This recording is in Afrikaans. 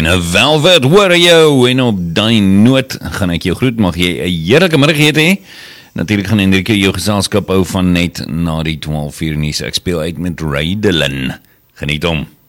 China Velvet Warrior. En op die noot gaan ek jou groet. Mag jy 'n heerlike middag hê. Natuurlik gaan Hendrik jou geselskap hou van net na die 12 uur nuus. Ek speel uit met Ray Dillon. Geniet hom.